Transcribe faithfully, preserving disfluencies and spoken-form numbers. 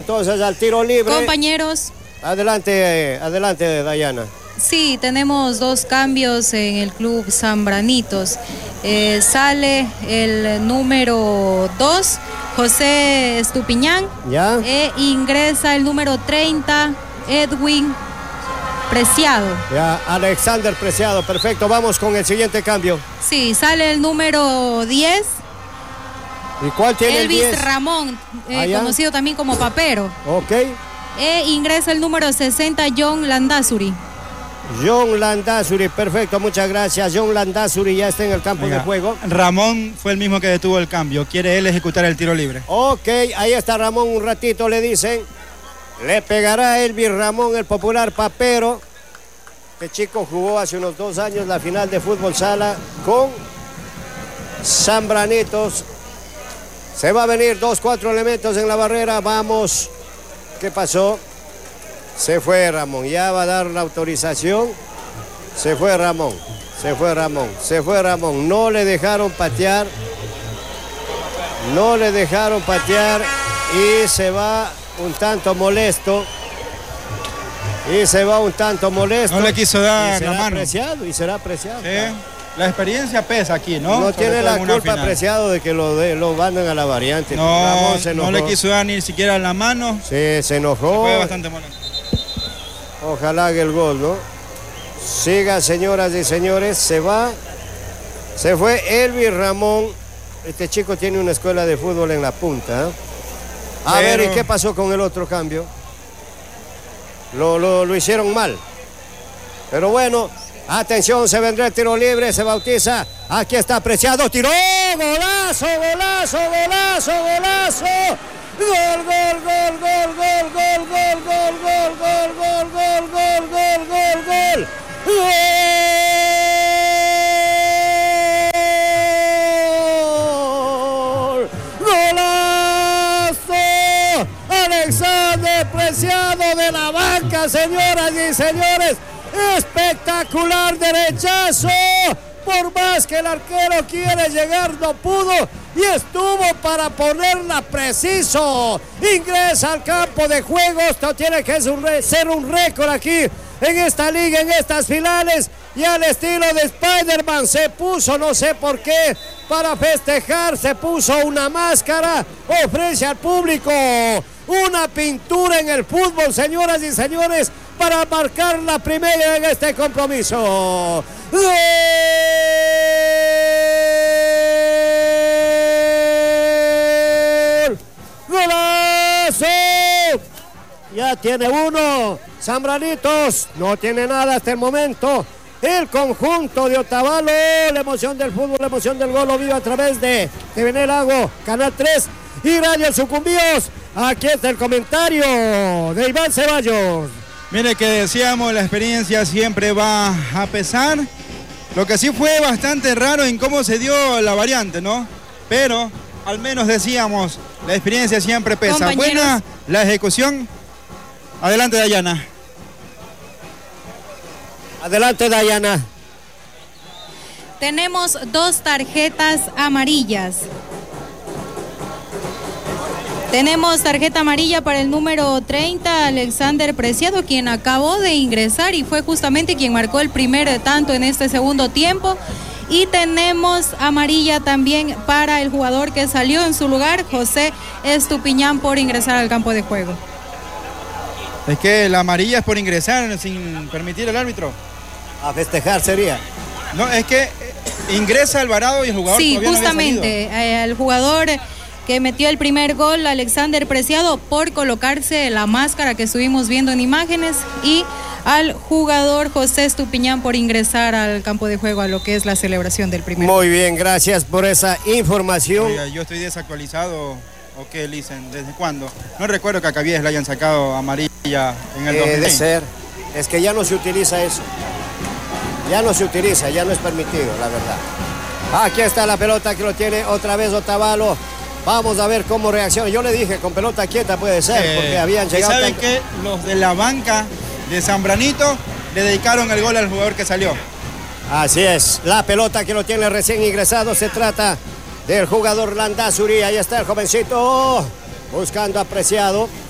entonces al tiro libre. Compañeros. Adelante, adelante, Dayana. Sí, tenemos dos cambios en el club Zambranitos. Eh, sale el número dos, José Estupiñán. ¿Ya? E ingresa el número treinta, Edwin Preciado. Ya, Alexander Preciado, perfecto. Vamos con el siguiente cambio. Sí, sale el número diez. ¿Y cuál tiene Elvis el diez? Ramón, eh, ¿Ah, conocido también como Papero. Ok. E ingresa el número sesenta, John Landazuri. John Landazuri, perfecto, muchas gracias. John Landazuri ya está en el campo Venga, de juego. Ramón fue el mismo que detuvo el cambio. Quiere él ejecutar el tiro libre. Ok, ahí está Ramón, un ratito le dicen. Le pegará Elvis Ramón, el popular Papero. Este chico jugó hace unos dos años la final de fútbol sala con Zambranitos. Se va a venir dos, cuatro elementos en la barrera. Vamos. ¿Qué pasó? Se fue Ramón. Ya va a dar la autorización. Se fue Ramón. Se fue Ramón. Se fue Ramón. No le dejaron patear. No le dejaron patear. Y se va un tanto molesto. Y se va un tanto molesto. No le quiso dar la será mano. apreciado, y será apreciado. Sí. La experiencia pesa aquí, ¿no? No Sobre tiene todo la en una culpa final. apreciado de que lo, de, lo manden a la variante. No, Ramón se enojó. no le quiso dar ni siquiera la mano. Sí, se enojó. Fue bastante molesto. Ojalá que el gol, ¿no? Siga, señoras y señores, se va. Se fue Elvis Ramón. Este chico tiene una escuela de fútbol en la punta. ¿eh? A Pero... ver, ¿y qué pasó con el otro cambio? Lo, lo, lo hicieron mal. Pero bueno, atención, se vendrá el tiro libre, se bautiza. Aquí está Preciado, tiró, golazo, golazo, golazo, golazo. Gol, gol, gol, gol, gol, gol, gol, gol, gol, gol, gol, gol, gol, gol, gol, gol. ¡Gol! ¡Golazo! Alexander Preciado de la banca, señoras y señores. Espectacular derechazo. Por más que el arquero quiere llegar, no pudo. Y estuvo para ponerla preciso. Ingresa al campo de juego. Esto tiene que ser un récord aquí en esta liga, en estas finales. Y al estilo de Spider-Man se puso, no sé por qué, para festejar, se puso una máscara. Ofrece al público una pintura en el fútbol, señoras y señores, para marcar la primera en este compromiso. ¡Gol! ¡Golazo! Ya tiene uno. Zambranitos no tiene nada hasta el momento. El conjunto de Otavalo, la emoción del fútbol, la emoción del gol lo vive a través de T V N Lago, Canal tres y Radio Sucumbíos. Aquí está el comentario de Iván Ceballos. Mire que decíamos, la experiencia siempre va a pesar. Lo que sí fue bastante raro en cómo se dio la variante, ¿no? Pero al menos decíamos, la experiencia siempre pesa. Compañeros. Buena la ejecución. Adelante, Dayana. Adelante, Dayana. Tenemos dos tarjetas amarillas. Tenemos tarjeta amarilla para el número treinta, Alexander Preciado, quien acabó de ingresar y fue justamente quien marcó el primer tanto en este segundo tiempo. Y tenemos amarilla también para el jugador que salió en su lugar, José Estupiñán, por ingresar al campo de juego. Es que la amarilla es por ingresar sin permitir al árbitro. A festejar sería. No, es que ingresa Alvarado y el jugador Sí, todavía no había justamente, eh, el jugador que metió el primer gol, Alexander Preciado, por colocarse la máscara que estuvimos viendo en imágenes, y al jugador José Estupiñán por ingresar al campo de juego a lo que es la celebración del primer gol. Muy bien, gracias por esa información. Oiga, yo estoy desactualizado. ¿O qué dicen? ¿Desde cuándo? No recuerdo que a Cabies le hayan sacado amarilla en el Eh, dos mil veinte. de ser. Es que ya no se utiliza eso. Ya no se utiliza, ya no es permitido, la verdad. Aquí está la pelota que lo tiene otra vez Otavalo. Vamos a ver cómo reacciona. Yo le dije, con pelota quieta puede ser, Eh, porque habían llegado... ¿Saben tanto... que los de la banca de Zambranito le dedicaron el gol al jugador que salió? Así es, la pelota que lo tiene recién ingresado, se trata del jugador Landazuri. Ahí está el jovencito, buscando apreciado.